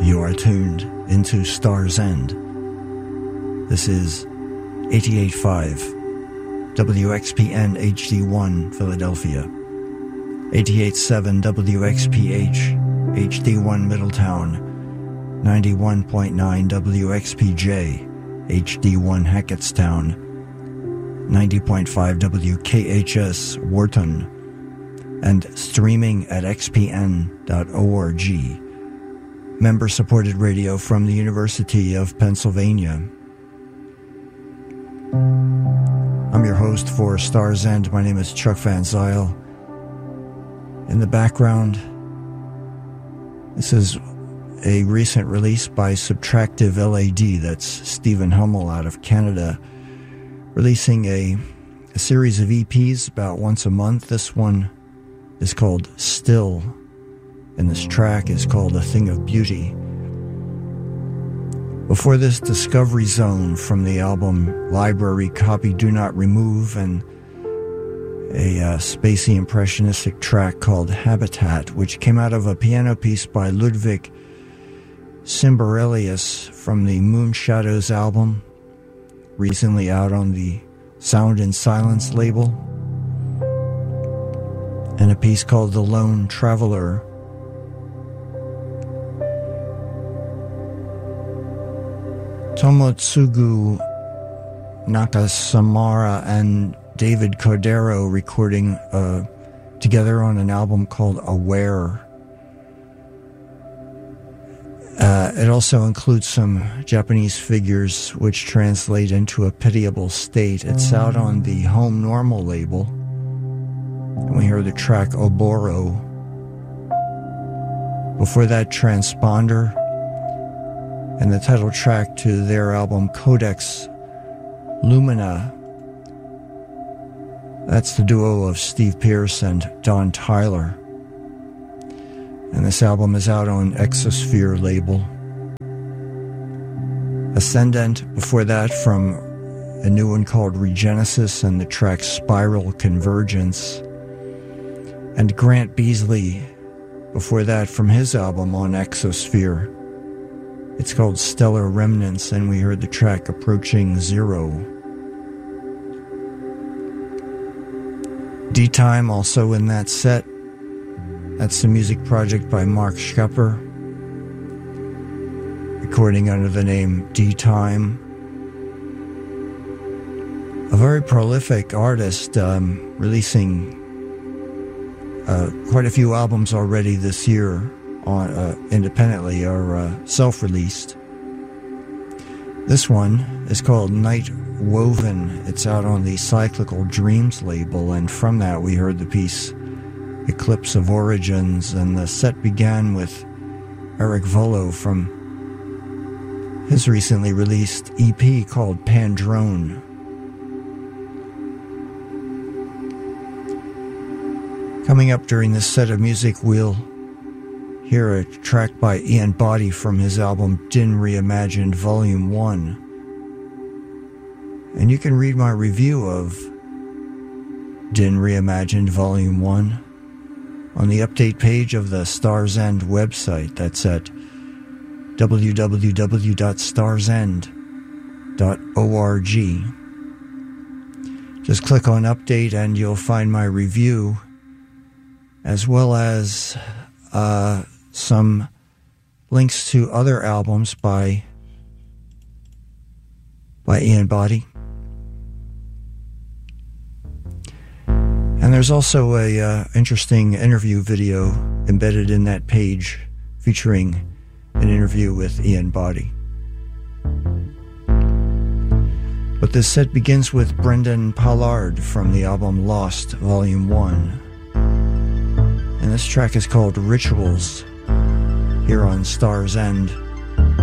You are tuned into Star's End. This is 88.5 WXPN HD1 Philadelphia, 88.7 WXPH HD1 Middletown, 91.9 WXPJ HD1 Hackettstown, 90.5 WKHS Wharton, and streaming at xpn.org. Member-supported radio from the University of Pennsylvania. I'm your host for Star's End. My name is Chuck Van Zyl. In the background, this is a recent release by Subtractive LAD. That's Stephen Hummel out of Canada, releasing a series of EPs about once a month. This one is called Still, and this track is called A Thing of Beauty. Before this, Discovery Zone from the album Library Copy Do Not Remove, and a spacey impressionistic track called Habitat, which came out of a piano piece by Ludwig Cimberelius from the Moon Shadows album, recently out on the Sound and Silence label, and a piece called The Lone Traveler. Tomotsugu Nakasamara and David Cordero recording together on an album called Aware. It also includes some Japanese figures which translate into A Pitiable State. It's out on the Home Normal label, and we heard the track Oboro. Before that, Transponder, and the title track to their album Codex Lumina. That's the duo of Steve Pierce and Don Tyler. And this album is out on Exosphere label. Ascendant, before that, from a new one called Regenesis and the track Spiral Convergence. And Grant Beasley, before that, from his album on Exosphere. It's called Stellar Remnants, and we heard the track Approaching Zero. D-Time also in that set. That's the music project by Mark Schepper, recording under the name D-Time. A very prolific artist, releasing quite a few albums already this year, on independently or self-released. This one is called Night Woven. It's out on the Cyclical Dreams label, and from that we heard the piece Eclipse of Origins, and the set began with Eric Volo from his recently released EP called Pandrone. Coming up during this set of music, we'll hear a track by Ian Boddy from his album Din Reimagined Volume 1. And you can read my review of Din Reimagined Volume 1 on the update page of the Star's End website. That's at www.starsend.org. Just click on update and you'll find my review, as well as some links to other albums by Ian Boddy. And there's also a interesting interview video embedded in that page featuring an interview with Ian Boddy. But this set begins with Brendan Pollard from the album Lost Volume 1. And this track is called Rituals, here on Star's End.